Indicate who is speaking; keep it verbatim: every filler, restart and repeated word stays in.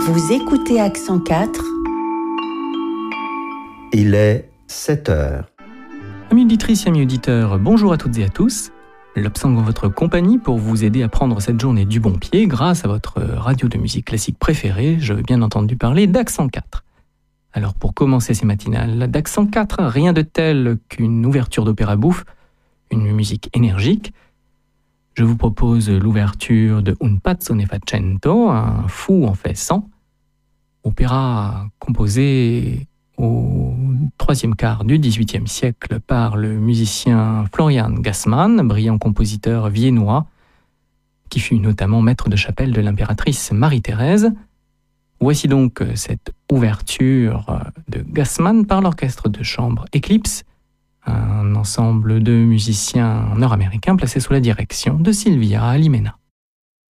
Speaker 1: Vous écoutez Accent quatre.
Speaker 2: Il est sept heures.
Speaker 3: Amis auditrices et amis auditeurs, bonjour à toutes et à tous. L'Obsang en votre compagnie pour vous aider à prendre cette journée du bon pied grâce à votre radio de musique classique préférée. Je veux bien entendu parler d'Accent quatre. Alors pour commencer ces matinales d'Accent quatre, rien de tel qu'une ouverture d'opéra bouffe, une musique énergique. Je vous propose l'ouverture de Un pazzo ne fa cento, un fou en fait cent, opéra composé au troisième quart du dix-huitième siècle par le musicien Florian Gassmann, brillant compositeur viennois, qui fut notamment maître de chapelle de l'impératrice Marie-Thérèse. Voici donc cette ouverture de Gassmann par l'orchestre de chambre Eclipse, un ensemble de musiciens nord-américains placés sous la direction de Silvia Alimena.